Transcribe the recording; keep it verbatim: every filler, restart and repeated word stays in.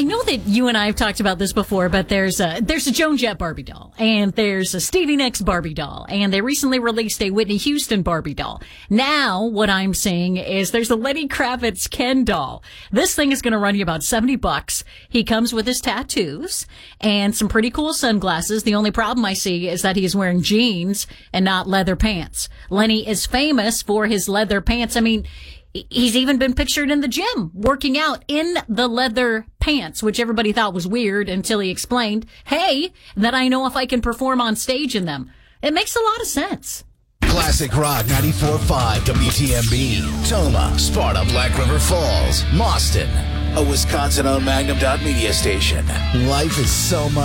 I know that you and I have talked about this before, but there's a, there's a Joan Jett Barbie doll, and there's a Stevie Nicks Barbie doll, and they recently released a Whitney Houston Barbie doll. Now, what I'm seeing is there's a Lenny Kravitz Ken doll. This thing is going to run you about seventy bucks. He comes with his tattoos and some pretty cool sunglasses. The only problem I see is that he's wearing jeans and not leather pants. Lenny is famous for his leather pants. I mean, he's even been pictured in the gym working out in the leather pants, which everybody thought was weird until he explained, hey, that I know if I can perform on stage in them. It makes a lot of sense. Classic Rock ninety-four point five W T M B, Toma, Sparta, Black River Falls, Mauston, a Wisconsin-owned Magnum dot media station. Life is so much.